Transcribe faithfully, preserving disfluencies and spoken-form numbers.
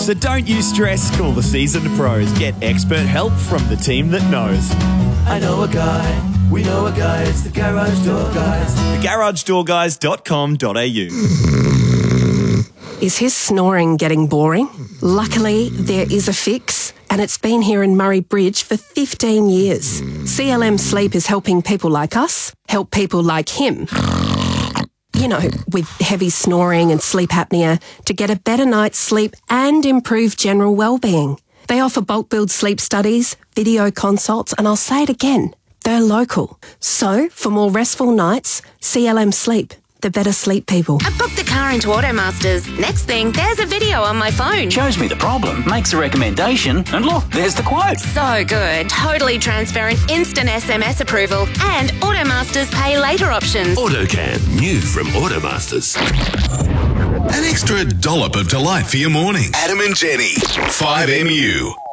So don't you stress, call the seasoned pros. Get expert help from the team that knows. I know a guy, we know a guy, it's the Garage Door Guys. the garage door guys dot com dot a u. Is his snoring getting boring? Luckily, there is a fix, and it's been here in Murray Bridge for fifteen years. C L M Sleep is helping people like us help people like him. You know, with heavy snoring and sleep apnea, to get a better night's sleep and improve general well-being. They offer bulk build sleep studies, video consults, and I'll say it again, they're local. So, for more restful nights, C L M Sleep, the better sleep people. I booked the car into Automasters. Next thing, there's a video on my phone. Shows me the problem, makes a recommendation, and look, there's the quote. So good. Totally transparent, instant S M S approval, and Automasters pay later options. AutoCam, new from Automasters. An extra dollop of delight for your morning. Adam and Jenny, five M U.